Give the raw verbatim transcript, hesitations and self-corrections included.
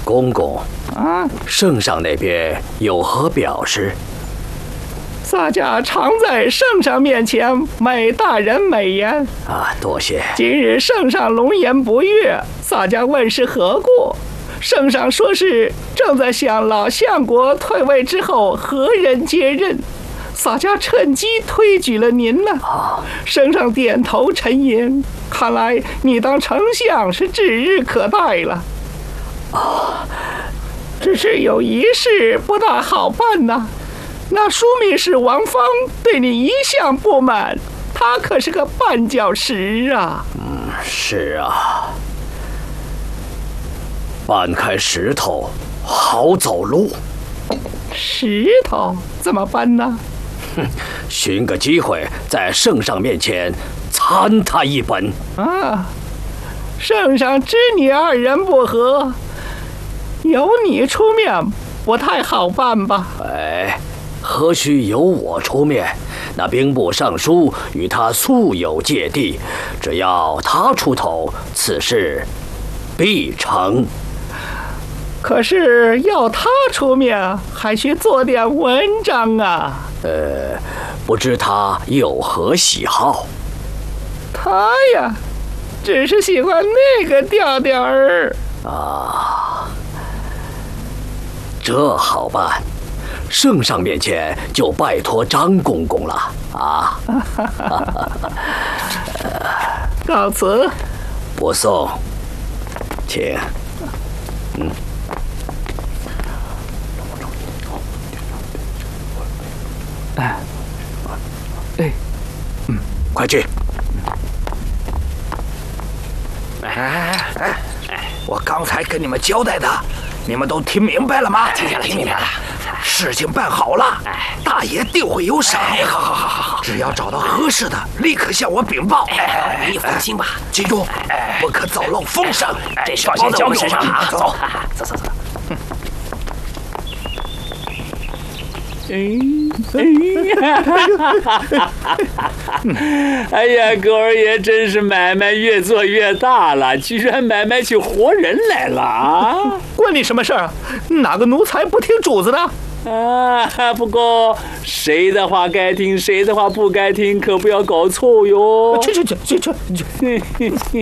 公公， 啊， 圣上那边有何表示？ 洒家常在圣上面前美大人美言啊，多谢。 今日圣上龙颜不悦，洒家问是何故？圣上说是正在想老相国退位之后何人接任，洒家趁机推举了您呢。 啊， 圣上点头沉吟，看来你当丞相是指日可待了。 啊， 只是有一事不大好办呐。那枢密使王芳对你一向不满，他可是个绊脚石啊。 嗯，是啊，搬开石头好走路。 石头怎么搬呢？ 哼，寻个机会在圣上面前参他一本。 啊，圣上知你二人不和，由你出面不太好办吧？ 哎，何须由我出面？那兵部尚书与他素有芥蒂，只要他出头，此事必成。 可是要他出面，还需做点文章啊。 呃，不知他有何喜好？ 他呀，只是喜欢那个调调儿啊。这好办。圣上面前就拜托张公公了啊！ 告辞。 不送，请。嗯。 哎，哎， 嗯，快去。 哎哎哎！我刚才跟你们交代的，你们都听明白了吗？ 听下来，听明白了。 事情办好了， 哎， 大爷定会有赏。 哎，好好好好好， 只要找到合适的，立刻向我禀报。 哎，你放心吧， 记住，不可走漏风声。 这事包在我们身上啊！ 走， 走走走。 哎呀，狗儿爷真是买卖越做越大了，居然买卖起活人来了啊！ 关你什么事儿？哪个奴才不听主子的？ 啊，不过谁的话该听，谁的话不该听，可不要搞错哟。 去去去去去去！